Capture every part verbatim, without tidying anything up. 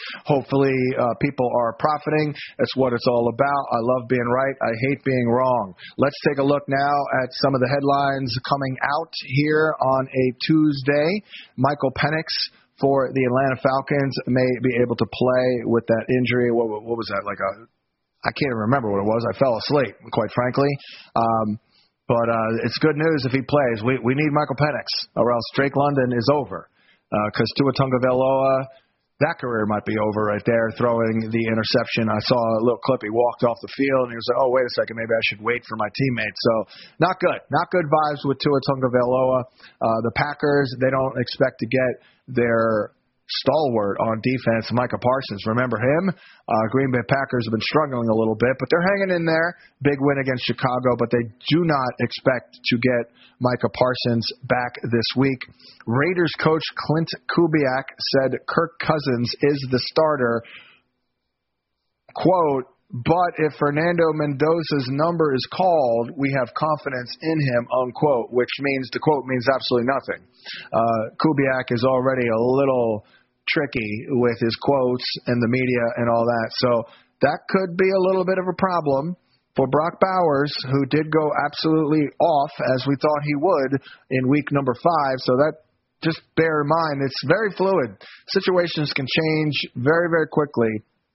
hopefully uh, people are profiting. That's what it's all about. I love being right. I hate being wrong. Let's take a look now at some of the headlines coming out here on a Tuesday. Michael Penix for the Atlanta Falcons may be able to play with that injury. What, what was that? Like a, I can't even remember what it was. I fell asleep, quite frankly. Um, but uh, it's good news if he plays. We we need Michael Penix, or else Drake London is over. Because uh, Tua Tagovailoa, that career might be over right there, throwing the interception. I saw a little clip. He walked off the field, and he was like, oh, wait a second, maybe I should wait for my teammate. So not good. Not good vibes with Tua Tagovailoa. Uh, the Packers, they don't expect to get their stalwart on defense, Micah Parsons. Remember him? Uh, Green Bay Packers have been struggling a little bit, but they're hanging in there. Big win against Chicago, but they do not expect to get Micah Parsons back this week. Raiders coach Clint Kubiak said Kirk Cousins is the starter. Quote, but if Fernando Mendoza's number is called, we have confidence in him, unquote, which means, the quote means absolutely nothing. Uh, Kubiak is already a little tricky with his quotes and the media and all that. So that could be a little bit of a problem for Brock Bowers, who did go absolutely off as we thought he would in week number five. So that, just bear in mind, it's very fluid. Situations can change very, very quickly.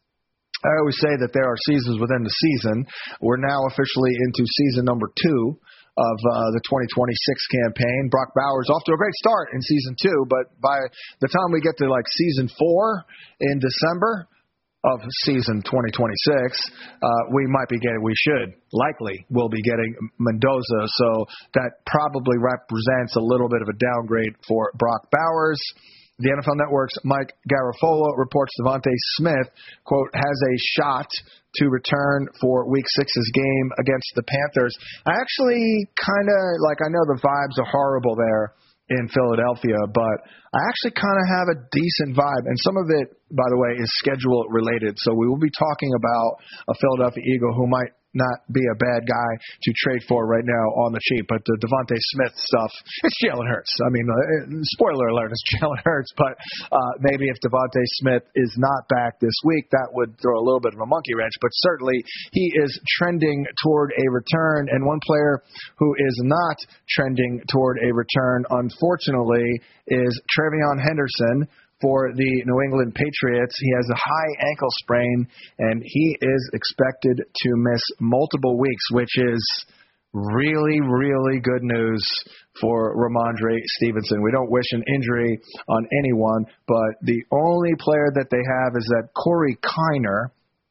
I always say that there are seasons within the season. We're now officially into season number two of uh, the twenty twenty-six campaign. Brock Bowers off to a great start in season two, but by the time we get to like season four in December of season twenty twenty-six, uh, we might be getting, we should, likely will be getting Mendoza. So that probably represents a little bit of a downgrade for Brock Bowers. The N F L Network's Mike Garafolo reports Devontae Smith, quote, has a shot to return for Week six's game against the Panthers. I actually kind of, like, I know the vibes are horrible there in Philadelphia, but I actually kind of have a decent vibe. And some of it, by the way, is schedule related. So we will be talking about a Philadelphia Eagle who might not be a bad guy to trade for right now on the cheap. But the Devontae Smith stuff, it's Jalen Hurts. I mean, uh, spoiler alert, it's Jalen Hurts. But uh, maybe if Devontae Smith is not back this week, that would throw a little bit of a monkey wrench. But certainly he is trending toward a return. And one player who is not trending toward a return, unfortunately, is Travion Henderson. For the New England Patriots, he has a high ankle sprain, and he is expected to miss multiple weeks, which is really, really good news for Ramondre Stevenson. We don't wish an injury on anyone, but the only player that they have is that Corey Kiner,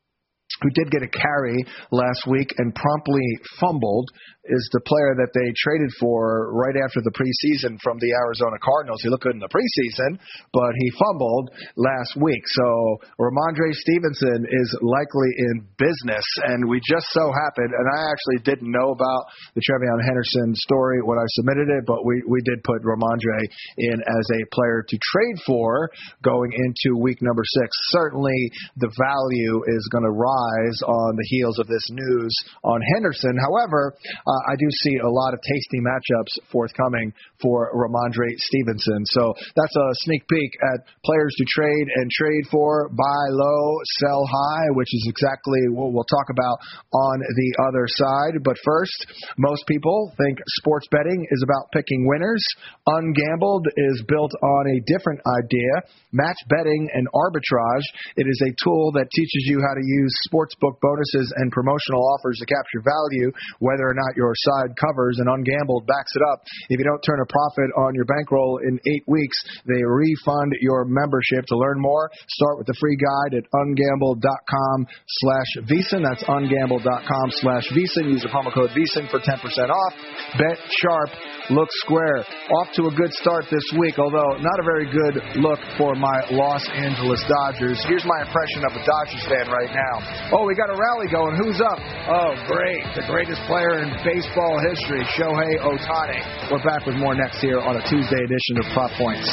who did get a carry last week and promptly fumbled, is the player that they traded for right after the preseason from the Arizona Cardinals. He looked good in the preseason, but he fumbled last week. So Ramondre Stevenson is likely in business, and we just so happened, and I actually didn't know about the Travion Henderson story when I submitted it, but we, we did put Ramondre in as a player to trade for going into week number six. Certainly the value is going to rise on the heels of this news on Henderson. However, uh, I do see a lot of tasty matchups forthcoming for Ramondre Stevenson. So that's a sneak peek at players to trade and trade for, buy low, sell high, which is exactly what we'll talk about on the other side. But first, most people think sports betting is about picking winners. Ungambled is built on a different idea, match betting and arbitrage. It is a tool that teaches you how to use sportsbook bonuses and promotional offers to capture value, whether or not your side covers, and Ungambled backs it up. If you don't turn a profit on your bankroll in eight weeks, they refund your membership. To learn more, start with the free guide at ungambled.com slash VSiN. That's ungambled.com slash VSiN. Use the promo code VSiN for ten percent off. Bet sharp, look square. Off to a good start this week, although not a very good look for my Los Angeles Dodgers. Here's my impression of a Dodgers fan right now. Oh, we got a rally going. Who's up? Oh, great. The greatest player in baseball history, Shohei Ohtani. We're back with more next here on a Tuesday edition of Prop Points.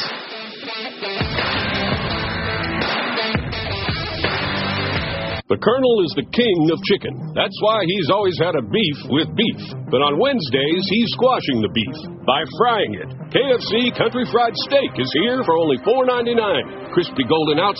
The Colonel is the king of chicken. That's why he's always had a beef with beef. But on Wednesdays, he's squashing the beef by frying it. K F C Country Fried Steak is here for only four ninety-nine. Crispy golden outside.